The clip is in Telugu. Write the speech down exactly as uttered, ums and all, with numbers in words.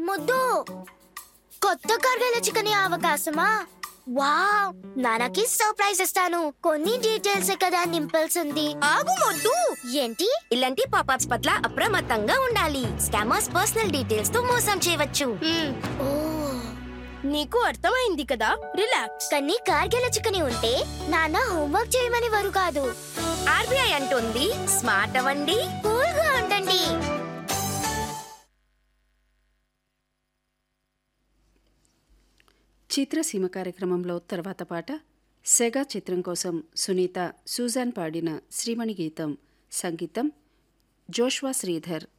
ముద్దు కొత్త కర్గల చికెన్ అవకాశమా? వావ్, నాన్నకి సర్ప్రైజ్ ఇస్తాను. కొన్ని డీటెయిల్స్ కదా నింపాల్సింది. ఆగు మొద్దు. ఏంటి? ఇలాంటి పాపప్స్ పట్ల అప్రమత్తంగా ఉండాలి. స్కామర్స్ పర్సనల్ డీటెయిల్స్ తో మోసం చేయవచ్చు. ఓ, నీకు అర్థమైంది కదా, రిలాక్స్. కానీ కార్గిల చికెన్ ఉంటే నాన్న హోంవర్క్ చేయమని వారు కాదు. ఆర్బీఐ అంటుంది స్మార్ట్ అవ్వండి, కూల్ గా ఉండండి. చిత్రసీమ కార్యక్రమంలో తర్వాత పాట సెగా చిత్రం కోసం సునీత సూజాన్ పాడిన శ్రీమణి గీతం, సంగీతం జోష్వా శ్రీధర్.